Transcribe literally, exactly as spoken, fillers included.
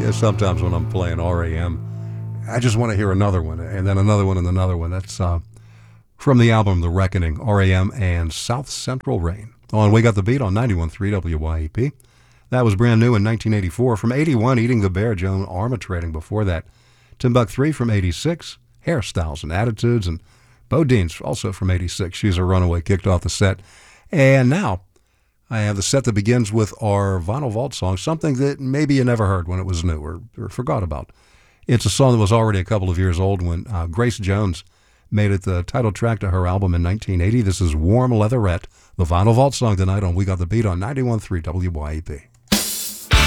yeah, sometimes when I'm playing R E M, I just want to hear another one, and then another one, and another one. That's uh, from the album The Reckoning, R E M and South Central Rain. On We Got the Beat on ninety-one point three W Y E P. That was brand new in nineteen eighty-four. From eighty-one, Eating the Bear, Joan Armatrading. Before that, Timbuk three from eighty-six, Hairstyles and Attitudes, and Bo Dean's also from eighty-six. She's a Runaway kicked off the set. And now I have the set that begins with our Vinyl Vault song, something that maybe you never heard when it was new or, or forgot about. It's a song that was already a couple of years old when uh, Grace Jones made it the title track to her album in nineteen eighty. This is Warm Leatherette, the Vinyl Vault song tonight on We Got the Beat on ninety-one point three W Y E P.